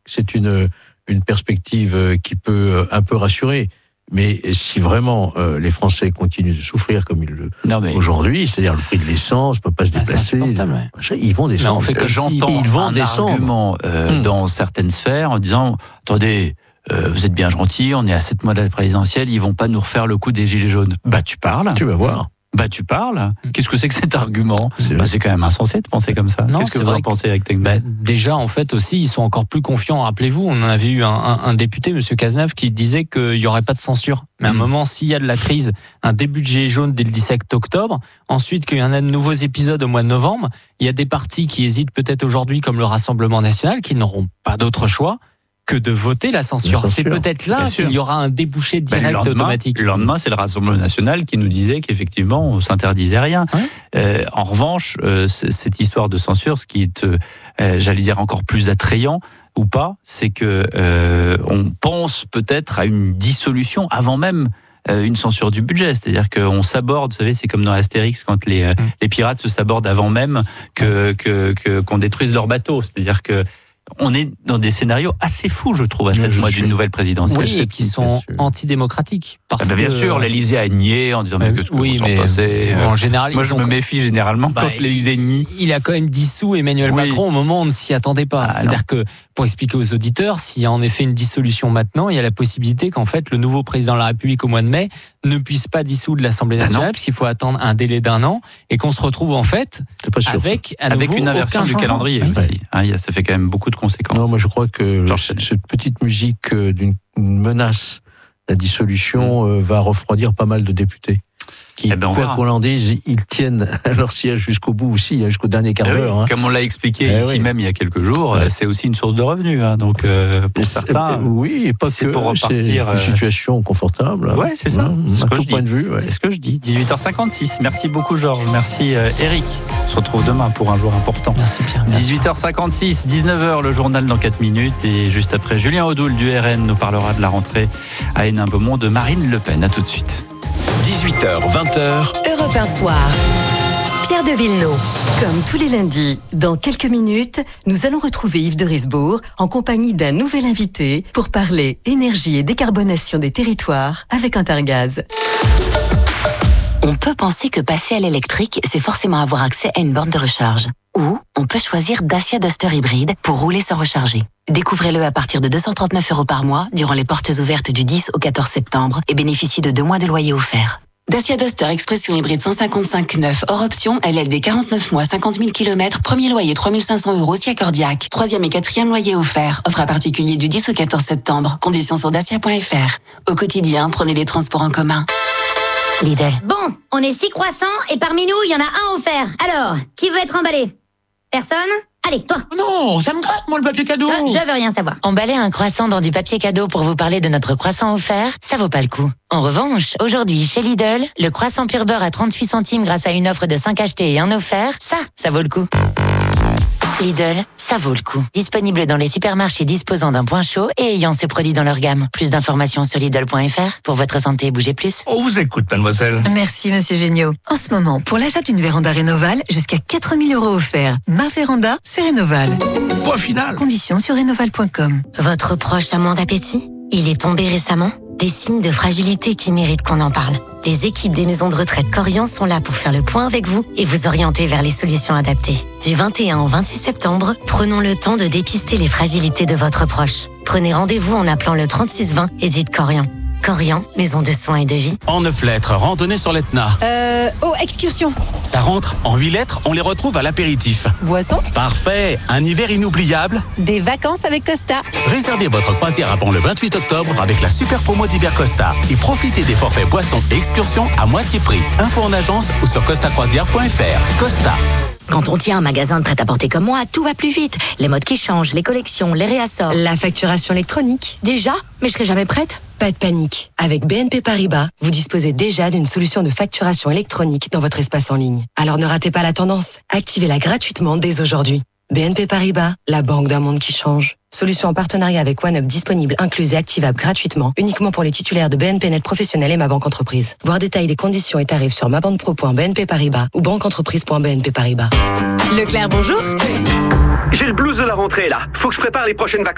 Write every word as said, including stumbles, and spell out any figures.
c'est une, une perspective qui peut un peu rassurer. Mais si vraiment euh, les Français continuent de souffrir comme ils le non, mais... aujourd'hui, c'est-à-dire le prix de l'essence, ne peut pas se déplacer, ah, ouais. ils vont descendre. On fait comme J'entends si ils vont un descendre. argument euh, mmh. dans certaines sphères en disant « Attendez, euh, vous êtes bien gentils, on est à sept mois de la présidentielle, ils vont pas nous refaire le coup des gilets jaunes. » Bah tu parles. Tu vas voir. Bah tu parles. Qu'est-ce que c'est que cet argument ? C'est, bah, c'est quand même insensé de penser comme ça. Non, Qu'est-ce que vous en pensez, Éric Tegnér ? Bah, déjà, en fait aussi, ils sont encore plus confiants. Rappelez-vous, on en avait eu un, un, un député, M. Cazeneuve, qui disait qu'il n'y aurait pas de censure. Mais à un mmh. moment, s'il y a de la crise, un début de gilet jaune dès le dix-sept octobre, ensuite qu'il y en a de nouveaux épisodes au mois de novembre, il y a des partis qui hésitent peut-être aujourd'hui, comme le Rassemblement national, qui n'auront pas d'autre choix que de voter la censure. C'est peut-être là qu'il y aura un débouché direct ben, le lendemain, automatique. Le lendemain, c'est le Rassemblement national qui nous disait qu'effectivement, on s'interdisait rien. Ouais. Euh, en revanche, euh, cette histoire de censure, ce qui est, euh, j'allais dire, encore plus attrayant ou pas, c'est que euh, on pense peut-être à une dissolution avant même euh, une censure du budget. C'est-à-dire qu'on s'aborde, vous savez, c'est comme dans Astérix, quand les, euh, mmh. les pirates se sabordent avant même que, que, que, qu'on détruise leur bateau. C'est-à-dire que on est dans des scénarios assez fous, je trouve, à sept mois d'une nouvelle présidentielle. Oui, et qui sont antidémocratiques. Parce ah ben bien que... sûr, l'Élysée a nié en disant mais qu'est-ce que oui, vous en pensez. En général, moi je me méfie généralement bah, quand l'Élysée nie. Il a quand même dissous Emmanuel oui. Macron au moment où on ne s'y attendait pas. Ah, C'est-à-dire non. que, pour expliquer aux auditeurs, s'il y a en effet une dissolution maintenant, il y a la possibilité qu'en fait le nouveau président de la République au mois de mai ne puisse pas dissoudre l'Assemblée nationale, ah, parce qu'il faut attendre un délai d'un an, et qu'on se retrouve en fait avec, à avec une inversion du calendrier oui. aussi. Hein, ça fait quand même beaucoup de conséquences. Non, moi je crois que Genre, cette, cette petite musique d'une menace, la dissolution, mmh. euh, va refroidir pas mal de députés. Qui, eh ben quoi qu'on en dise, ils tiennent leur siège jusqu'au bout aussi, jusqu'au dernier quart d'heure. Oui, hein. Comme on l'a expliqué eh ici oui. même il y a quelques jours, ouais. c'est aussi une source de revenus. Hein, donc euh, pour c'est, certains, oui, et pas c'est que, pour repartir. C'est une situation confortable. Ouais, c'est ça. Mmh, c'est à ce tout point de vue. Ouais. C'est ce que je dis. dix-huit heures cinquante-six. Merci beaucoup Georges. Merci euh, Éric. On se retrouve demain pour un jour important. Merci bien. dix-huit heures cinquante-six, dix-neuf heures le journal dans quatre minutes et juste après Julien Audoul du R N nous parlera de la rentrée à Hénin-Beaumont de Marine Le Pen. À tout de suite. dix-huit heures, vingt heures. Europe un soir. Pierre de Villeneuve. Comme tous les lundis, dans quelques minutes, nous allons retrouver Yves de Risbourg en compagnie d'un nouvel invité pour parler énergie et décarbonation des territoires avec Intergaz. On peut penser que passer à l'électrique, c'est forcément avoir accès à une borne de recharge. Ou on peut choisir Dacia Duster hybride pour rouler sans recharger. Découvrez-le à partir de deux cent trente-neuf euros par mois durant les portes ouvertes du dix au quatorze septembre et bénéficiez de deux mois de loyer offert. Dacia Duster Expression hybride cent cinquante-cinq neuf hors option, L L D quarante-neuf mois, cinquante mille kilomètres, premier loyer trois mille cinq cents euros si accordiaque. Troisième et quatrième loyer offert. Offre à particulier du dix au quatorze septembre. Conditions sur dacia point f r. Au quotidien, prenez les transports en commun. Lidl. Bon, on est six croissants et parmi nous, il y en a un offert. Alors, qui veut être emballé ? Personne ? Allez, toi. Non, ça me gratte, moi, le papier cadeau. Euh, je veux rien savoir. Emballer un croissant dans du papier cadeau pour vous parler de notre croissant offert, ça vaut pas le coup. En revanche, aujourd'hui, chez Lidl, le croissant pur beurre à trente-huit centimes grâce à une offre de cinq achetés et un offert, ça, ça vaut le coup. Lidl, ça vaut le coup. Disponible dans les supermarchés disposant d'un point chaud et ayant ce produit dans leur gamme. Plus d'informations sur Lidl point f r. Pour votre santé, bougez plus. On vous écoute, mademoiselle. Merci, monsieur Géniaud. En ce moment, pour l'achat d'une véranda Rénoval, jusqu'à quatre mille euros offerts. Ma véranda, c'est Rénoval. Point final. Conditions sur rénoval point com. Votre proche a moins d'appétit ? Il est tombé récemment ? Des signes de fragilité qui méritent qu'on en parle. Les équipes des maisons de retraite Corian sont là pour faire le point avec vous et vous orienter vers les solutions adaptées. Du vingt et un au vingt-six septembre, prenons le temps de dépister les fragilités de votre proche. Prenez rendez-vous en appelant le trente-six vingt et dites Corian. Corian, maison de soins et de vie. En neuf lettres, randonnée sur l'Etna. Euh, oh, excursion. Ça rentre. En huit lettres, on les retrouve à l'apéritif. Boisson. Parfait. Un hiver inoubliable. Des vacances avec Costa. Réservez votre croisière avant le vingt-huit octobre avec la super promo d'hiver Costa. Et profitez des forfaits boissons et excursions à moitié prix. Info en agence ou sur costa croisière point f r. Costa. Quand on tient un magasin de prêt-à-porter comme moi, tout va plus vite. Les modes qui changent, les collections, les réassorts. La facturation électronique. Déjà ? Mais je serai jamais prête. Pas de panique. Avec B N P Paribas, vous disposez déjà d'une solution de facturation électronique dans votre espace en ligne. Alors ne ratez pas la tendance. Activez-la gratuitement dès aujourd'hui. B N P Paribas, la banque d'un monde qui change. Solution en partenariat avec OneUp disponible, incluse et activable gratuitement, uniquement pour les titulaires de B N P Net Professionnel et Ma Banque Entreprise. Voir détails des conditions et tarifs sur mabanpro point b n p paribas ou banqueentreprise point b n p paribas. Leclerc, bonjour. J'ai le blues de la rentrée là. Faut que je prépare les prochaines vacances.